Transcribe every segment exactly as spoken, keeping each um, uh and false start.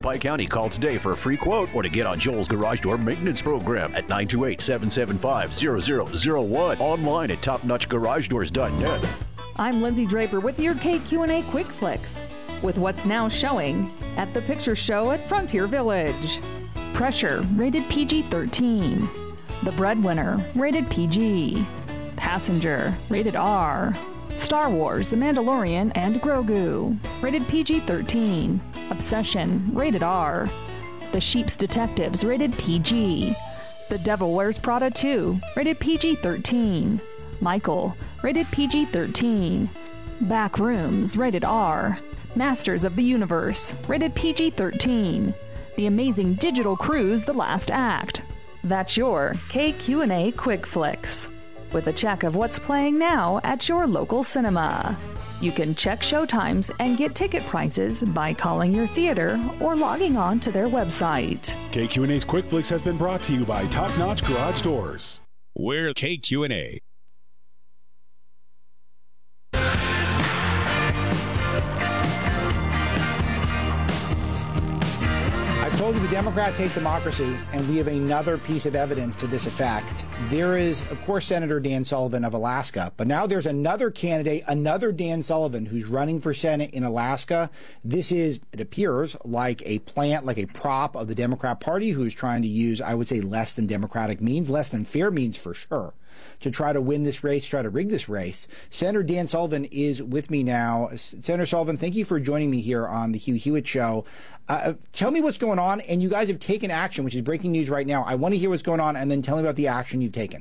Pike County. Call today for a free quote or to get on Joel's Garage Door Maintenance Program at nine two eight, seven seven five, zero zero zero one. Online at top notch garage doors dot net. I'm Lindsay Draper with your K Q and A Quick Flicks, with what's now showing at the Picture Show at Frontier Village. Pressure, rated P G thirteen. The Breadwinner, rated P G. Passenger, rated R. Star Wars, The Mandalorian and Grogu, rated P G thirteen. Obsession, rated R. The Sheep's Detectives, rated P G. The Devil Wears Prada two, rated P G thirteen. Michael, rated P G thirteen. Back Rooms, rated R. Masters of the Universe, rated P G thirteen. The Amazing Digital Cruise, The Last Act. That's your K Q and A Quick Flicks, with a check of what's playing now at your local cinema. You can check showtimes and get ticket prices by calling your theater or logging on to their website. K Q and A's Quick Flicks has been brought to you by Top Notch Garage Doors. We're K Q and A. I've told you the Democrats hate democracy, and we have another piece of evidence to this effect. There is, of course, Senator Dan Sullivan of Alaska, but now there's another candidate, another Dan Sullivan, who's running for Senate in Alaska. This is, it appears, like a plant, like a prop of the Democrat Party, who's trying to use, I would say, less than democratic means, less than fair means for sure, to try to win this race, try to rig this race. Senator Dan Sullivan is with me now. Senator Sullivan, thank you for joining me here on the Hugh Hewitt Show. Uh, tell me what's going on, and you guys have taken action, which is breaking news right now. I want to hear what's going on, and then tell me about the action you've taken.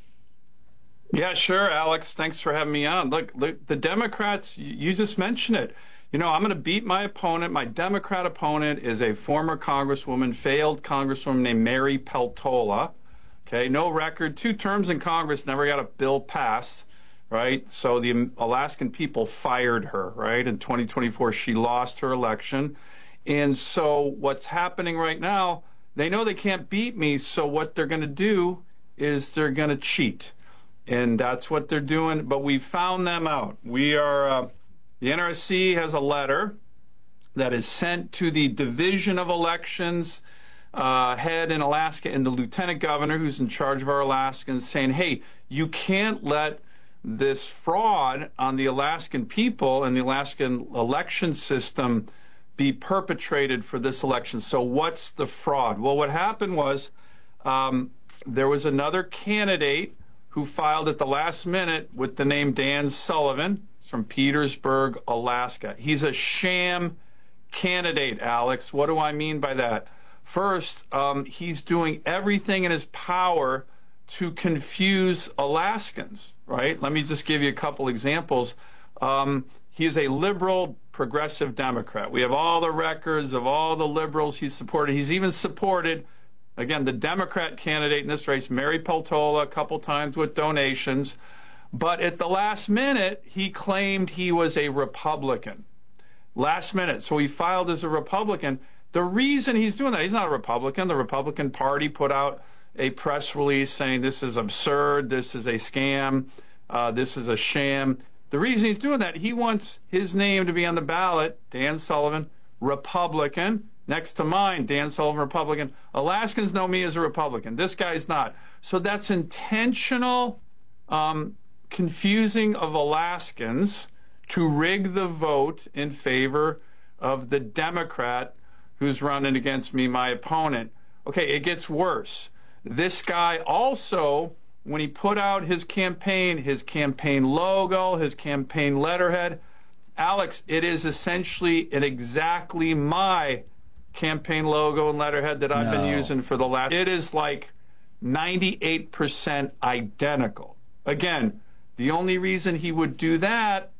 Yeah, sure, Alex. Thanks for having me on. Look, look the Democrats, you just mentioned it. You know, I'm going to beat my opponent. My Democrat opponent is a former Congresswoman, failed Congresswoman named Mary Peltola. Okay, no record, two terms in Congress, never got a bill passed, right? So the Alaskan people fired her, right? In twenty twenty-four, she lost her election. And so what's happening right now, they know they can't beat me, so what they're going to do is they're going to cheat. And that's what they're doing, but we found them out. We are, uh, the N R C has a letter that is sent to the Division of Elections uh, head in Alaska and the lieutenant governor who's in charge of our Alaskans, saying, hey, you can't let this fraud on the Alaskan people and the Alaskan election system be perpetrated for this election. So what's the fraud? Well, what happened was um, there was another candidate who filed at the last minute with the name Dan Sullivan from Petersburg, Alaska. He's a sham candidate, Alex. What do I mean by that? First, um, he's doing everything in his power to confuse Alaskans, right? Let me just give you a couple examples. Um, he is a liberal, progressive Democrat. We have all the records of all the liberals he's supported. He's even supported, again, the Democrat candidate in this race, Mary Peltola, a couple times with donations. But at the last minute, he claimed he was a Republican. Last minute. So he filed as a Republican. The reason he's doing that, he's not a Republican. The Republican Party put out a press release saying this is absurd, this is a scam, uh, this is a sham. The reason he's doing that, he wants his name to be on the ballot, Dan Sullivan, Republican, next to mine, Dan Sullivan, Republican. Alaskans know me as a Republican. This guy's not. So that's intentional um, confusing of Alaskans to rig the vote in favor of the Democrat who's running against me, my opponent. Okay, it gets worse. This guy also, when he put out his campaign, his campaign logo, his campaign letterhead, Alex, it is essentially and exactly my campaign logo and letterhead that I've no. been using for the last, it is like ninety-eight percent identical. Again, the only reason he would do that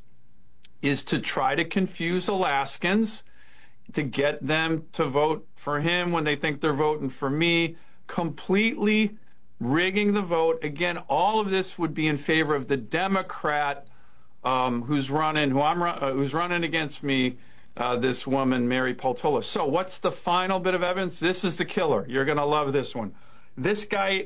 is to try to confuse Alaskans, to get them to vote for him when they think they're voting for me, completely rigging the vote. Again, all of this would be in favor of the Democrat um, who's running, who I'm uh, who's running against me, uh, this woman, Mary Peltola. So what's the final bit of evidence? This is the killer. You're going to love this one. This guy,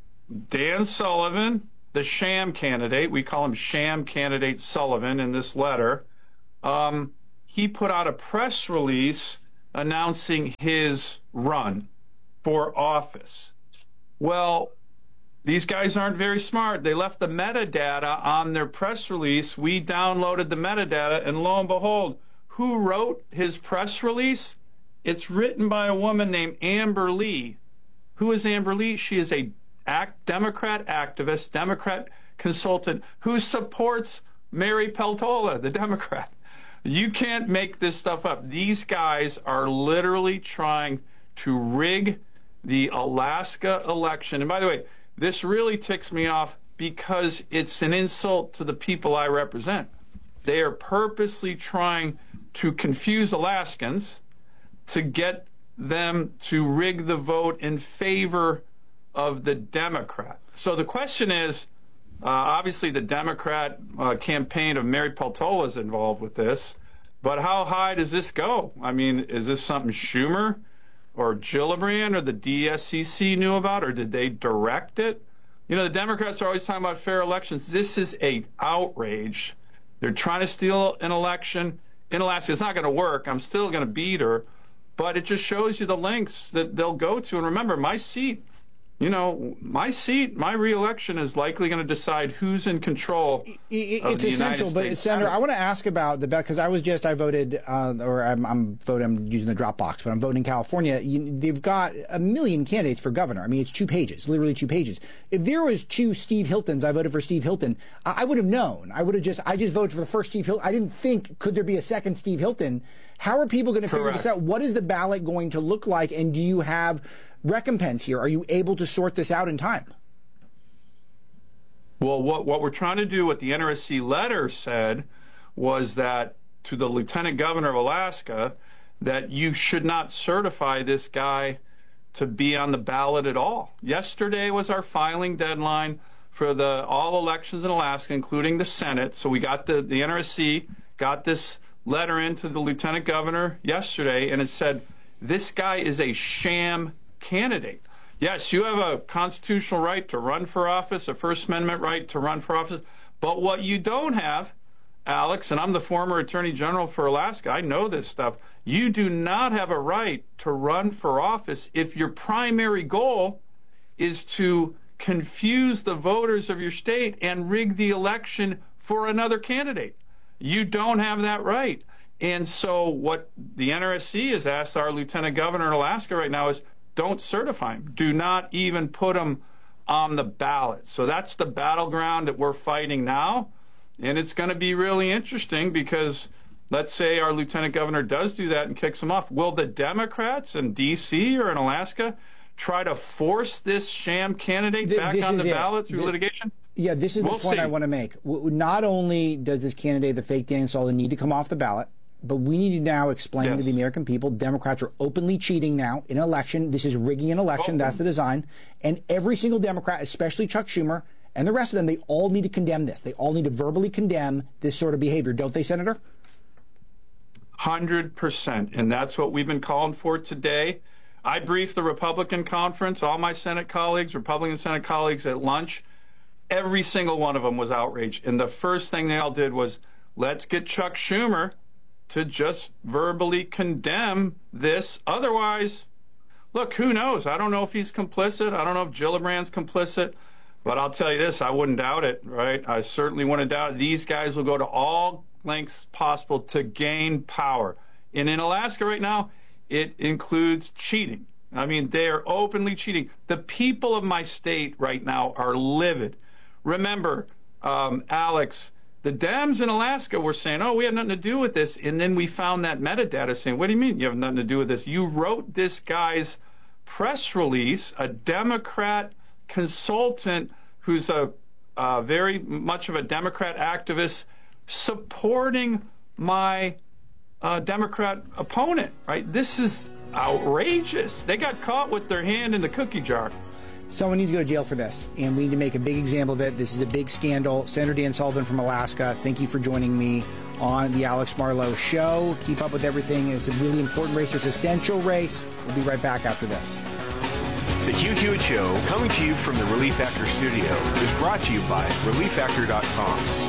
Dan Sullivan, the sham candidate, we call him sham candidate Sullivan in this letter, um, he put out a press release announcing his run for office. Well, these guys aren't very smart. They left the metadata on their press release. We downloaded the metadata, and lo and behold, who wrote his press release? It's written by a woman named Amber Lee. Who is Amber Lee? She is a act, Democrat activist, Democrat consultant who supports Mary Peltola, the Democrat. You can't make this stuff up. These guys are literally trying to rig the Alaska election. And by the way, this really ticks me off because it's an insult to the people I represent. They are purposely trying to confuse Alaskans to get them to rig the vote in favor of the Democrat. So the question is, uh, obviously the Democrat uh, campaign of Mary Peltola is involved with this, but how high does this go? I mean, is this something Schumer or Gillibrand or the D S C C knew about, or did they direct it? You know, the Democrats are always talking about fair elections. This is a outrage. They're trying to steal an election in Alaska. It's not going to work. I'm still going to beat her. But it just shows you the lengths that they'll go to. And remember, my seat, you know, my seat, my reelection is likely going to decide who's in control. It, it, it's essential, but Senator, I want to ask about the because I was just I voted uh, or I'm, I'm voting. I'm using the Dropbox, but I'm voting in California. You, they've got a million candidates for governor. I mean, it's two pages, literally two pages. If there was two Steve Hiltons, I voted for Steve Hilton. I, I would have known. I would have just I just voted for the first Steve Hilton. I didn't think could there be a second Steve Hilton. How are people going to figure this out? What is the ballot going to look like? And do you have recompense here? Are you able to sort this out in time? Well, what, what we're trying to do, what the N R S C letter said, was that to the Lieutenant Governor of Alaska, that you should not certify this guy to be on the ballot at all. Yesterday was our filing deadline for the all elections in Alaska, including the Senate. So we got the, the N R S C got this letter into the Lieutenant Governor yesterday, and it said, this guy is a sham candidate. Yes, you have a constitutional right to run for office, a First Amendment right to run for office, but what you don't have, Alex, and I'm the former Attorney General for Alaska, I know this stuff, you do not have a right to run for office if your primary goal is to confuse the voters of your state and rig the election for another candidate. You don't have that right. And so what the N R S C has asked our Lieutenant Governor in Alaska right now is don't certify him. Do not even put him on the ballot. So that's the battleground that we're fighting now. And it's going to be really interesting because let's say our Lieutenant Governor does do that and kicks him off. Will the Democrats in D C or in Alaska try to force this sham candidate Th- back on the it. ballot through Th- litigation? Yeah, this is we'll the point see. I want to make. Not only does this candidate, the fake Dan Sullivan, need to come off the ballot, but we need to now explain yes. to the American people, Democrats are openly cheating now in an election. This is rigging an election. Open. That's the design. And every single Democrat, especially Chuck Schumer and the rest of them, they all need to condemn this. They all need to verbally condemn this sort of behavior. Don't they, Senator? one hundred percent. And that's what we've been calling for today. I briefed the Republican conference, all my Senate colleagues, Republican Senate colleagues at lunch. Every single one of them was outraged. And the first thing they all did was, let's get Chuck Schumer to just verbally condemn this. Otherwise, look, who knows? I don't know if he's complicit. I don't know if Gillibrand's complicit. But I'll tell you this, I wouldn't doubt it, right? I certainly wouldn't doubt it. These guys will go to all lengths possible to gain power. And in Alaska right now, it includes cheating. I mean, they are openly cheating. The people of my state right now are livid. Remember, um, Alex, the Dems in Alaska were saying, oh, we had nothing to do with this. And then we found that metadata saying, what do you mean you have nothing to do with this? You wrote this guy's press release, a Democrat consultant who's a uh, very much of a Democrat activist supporting my uh, Democrat opponent, right? This is outrageous. They got caught with their hand in the cookie jar. Someone needs to go to jail for this, and we need to make a big example of it. This is a big scandal. Senator Dan Sullivan from Alaska, thank you for joining me on the Alex Marlow Show. Keep up with everything. It's a really important race. It's an essential race. We'll be right back after this. The Hugh Hewitt Show, coming to you from the Relief Factor studio, is brought to you by relief factor dot com.